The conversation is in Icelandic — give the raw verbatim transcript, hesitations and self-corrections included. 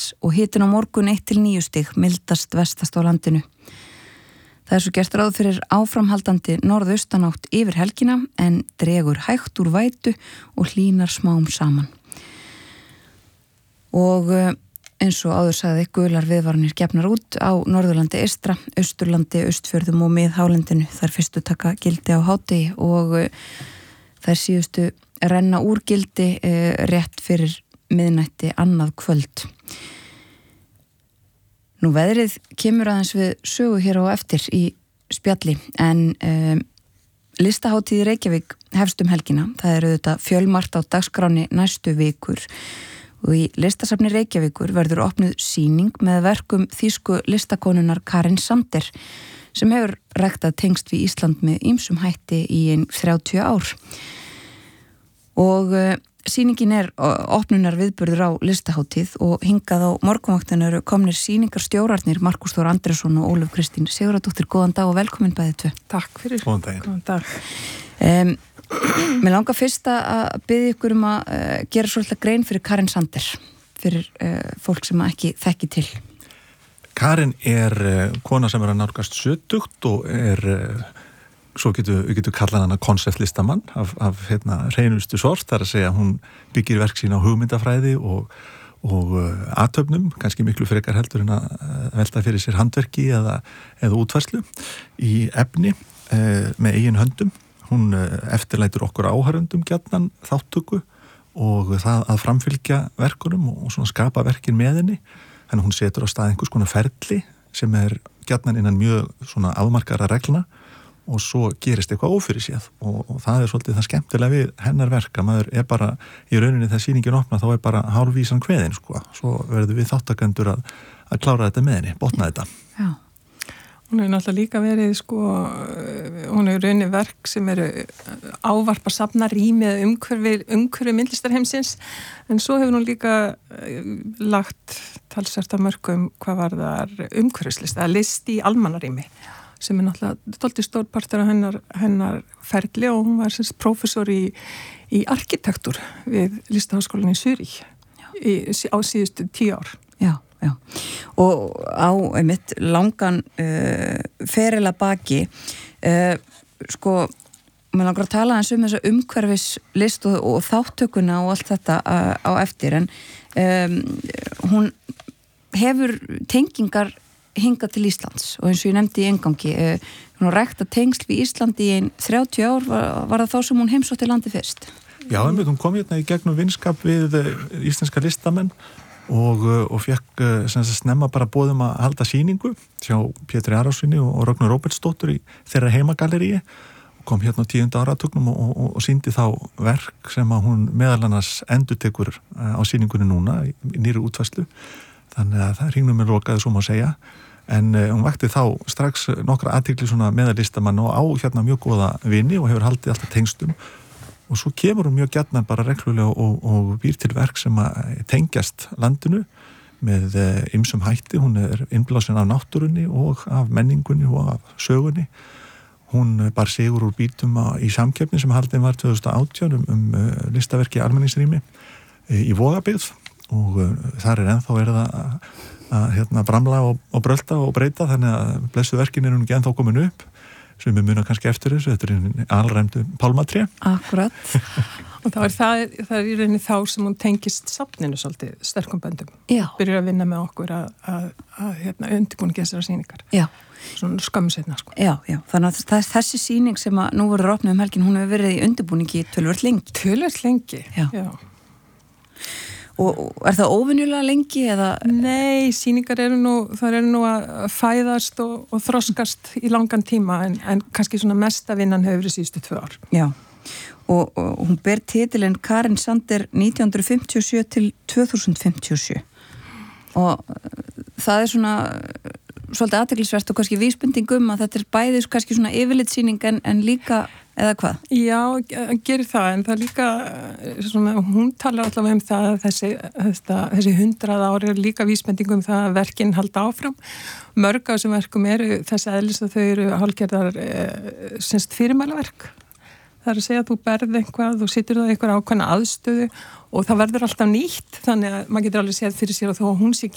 og hitinn á morgun eitt til níu stig, mildast vestast á landinu. Það er svo gert ráð fyrir áframhaldandi norðaustanátt yfir helgina en dregur hægt úr vætu og hlýnar smám saman. Og eins og áður sagði, gular viðvaranir gefnar út á Norðurlandi eystra, Austurlandi, Austfjörðum og miðhálendinu. Þær fyrstu taka gildi á hádegi og þær síðustu renna úr gildi rétt fyrir miðnætti annað kvöld. Nú veðrið kemur aðeins við sögu hér á eftir í spjalli en um, listahátíð í Reykjavík hefst um helgina. Það eru þetta fjölmargt á dagskráni næstu vikur og í listasafni Reykjavíkur verður opnuð sýning með verkum þýsku listakonunnar Karin Sander sem hefur ræktað tengst við Ísland með ýmsum hætti í ein þrjátíu ár. Og uh, sýningin er opnunar viðburður á listahátíð og hingað á morgunvaktin eru komnir sýningarstjórarnir Markús Þór Andrésson og Ólöf Kristín Sigurðardóttir. Góðan dag og velkomin bæði tvö. Takk fyrir. Góðan daginn. Góðan dag. Um, mér langar fyrst að biðja ykkur um að uh, gera svolítið grein fyrir Karin Sander, fyrir uh, fólk sem ekki þekki til. Karin er uh, kona sem er að nálgast sjötugt og er... Uh, Svo getur við getum kallað hana konceptlistamann af, af hérna, hreinustu sort, þar að segja hún byggir verk sín á hugmyndafræði og, og uh, athöfnum, kannski miklu frekar heldur en að uh, velta fyrir sér handverki eða, eða útfærslu í efni uh, með eigin höndum. Hún uh, eftirlætur okkur áhærendum gjarnan þáttöku og það að framfylgja verkunum og, og svona skapa verkin með henni. Þannig hún setur á stað einhvers konar ferli sem er gjarnan innan mjög svona afmarkaðra reglna og svo gerist eitthvað ófyrirséð og, og það er svolítið það skemmtilega við hennar verka. Maður er bara, í rauninni þegar sýningin opna, þá er bara hálfvísan kveðin, sko. Svo verður við þáttakendur að, að klára þetta með henni, botna þetta. Já. Hún hefur náttúrulega líka verið, sko, hún hefur rauninni verk sem eru ávarpa safna rýmið umhverfi, umhverfi myndlistarheimsins, en svo hefur hún líka lagt talsvert af mörkum hvað var þar umhverfislist, að list í almannarými. Sem er náttúrulega stoltið stórpartur af hennar, hennar ferli og hún var semst prófessor í, í arkitektur við Listaháskólann í Zürich í, á síðustu tíu ár. Já, já. Og á einmitt langan uh, feril að baki, uh, sko, maður langar að tala eins um þessa umhverfislist og, og þáttökuna og allt þetta uh, á eftir, en um, hún hefur tengingar hingað til Íslands og eins og ég nefndi í engangi eh, hún rækta tengsl við Íslandi í ein þrjátíu ár, var, var það þá sem hún heimsótti landi fyrst? Já, einmitt, hún kom hérna í gegnum vinskap við íslenska listamenn og, og fekk sem sagt snemma bara boðum að halda sýningu hjá Pétri Arasyni og, og Rögnu Róbertsdóttur í þeirra heimagalleríi og kom hérna á tíunda áratugnum og, og, og sýndi þá verk sem að hún meðal annars endurtekur á sýningunni núna í, í nýri útfærslu. Þannig að það hringnum er lokaði svo má segja, en uh, hún vakti þá strax nokkra athygli svona meðalistamann og á hérna mjög góða vini og hefur haldið alltaf tengstum og svo kemur hún mjög gjarnan bara reglulega og, og býr til verk sem að tengjast landinu með ýmsum uh, hætti. Hún er innblásin af náttúrunni og af menningunni og af sögunni. Hún bar sigur úr bítum á, í samkeppni sem haldin var tvö þúsund og átján um, um uh, listaverki almenningsrými uh, í Vogabyggð og uh, þar er ennþá verið að, að hérna, bramla og, og brölda og breyta, þannig að blessu verkin er hún ekki ennþá komin upp sem við munum kannski eftir þessu, þetta er alræmdu pálmatré. Akkurat. Og það er, það, það er í rauninni þá sem hún tengist safninu svolítið sterkum böndum. Já. Byrjar að vinna með okkur að, að, að hérna, undirbúningi þessara sýningar. Já. Svona skömmu seinna, sko. Já, já. Þannig að það, þessi sýning sem að nú verður opnuð um helgin, hún hefur verið í undirbúningi tölvört lengi. Tölvört lengi, já. já. Og er það óvenjulega lengi eða? Nei, sýningar eru nú, það eru nú að fæðast og, og þroskast í langan tíma en, en kannski svona mesta vinnan hefur verið síðustu tvö ár. Já, og, og hún ber titilinn Karin Sander nítján hundruð fimmtíu og sjö til tvö þúsund fimmtíu og sjö og það er svona svolítið athyglisvert og kannski vísbending um að þetta er bæði kannski svona yfirlitssýning en, en líka eða hvað? Já, gerir það, en það líka svona, hún talar allavega um það að þessi, þetta, þessi hundrað ári er líka vísbending um það að verkin halda áfram. Mörg af þessum verkum eru þessi eðlis að þau eru hálfgerðar semst fyrirmælaverk. Það er að segja að þú berð eitthvað, þú situr það eitthvað ákveðna aðstöðu og það verður alltaf nýtt, þannig að maður getur alveg séð fyrir sér að þó að hún sé